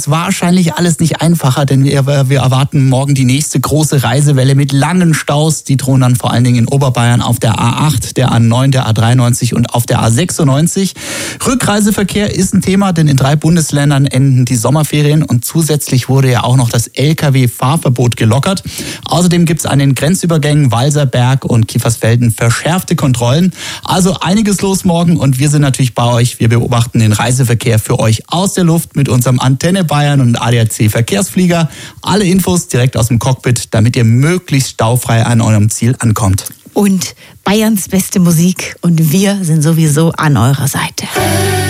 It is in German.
es wahrscheinlich alles nicht einfacher, denn wir erwarten morgen die nächste große Reisewelle mit langen Staus. Die drohen dann vor allen Dingen in Oberbayern auf der A8, der A9, der A93 und auf der A96. Rückreiseverkehr ist ein Thema, denn in 3 Bundesländern enden die Sommerferien und zusätzlich wurde ja auch noch das Lkw-Fahrverbot gelockert. Außerdem gibt es an den Grenzübergängen Walserberg und Kiefersfelden verschärfte Kontrollen. Also einiges los morgen und wir sind natürlich bei euch. Wir beobachten den Reiseverkehr für euch aus der Luft mit unserem Antenne Bayern und ADAC Verkehrsflieger. Alle Infos direkt aus dem Cockpit, damit ihr möglichst staufrei an eurem Ziel ankommt. Und Bayerns beste Musik und wir sind sowieso an eurer Seite.